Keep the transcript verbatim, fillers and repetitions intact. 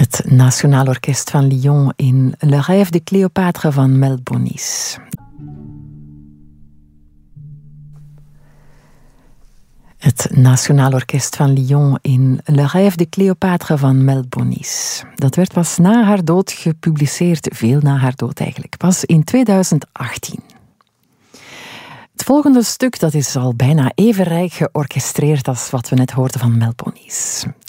Het Nationaal Orkest van Lyon in Le Rêve de Cléopâtre van Mel Bonis. Het Nationaal Orkest van Lyon in Le Rêve de Cléopâtre van Mel Bonis. Dat werd pas na haar dood gepubliceerd, veel na haar dood eigenlijk, pas in tweeduizend achttien. Het volgende stuk dat is al bijna even rijk georchestreerd als wat we net hoorden van Mel Bonis.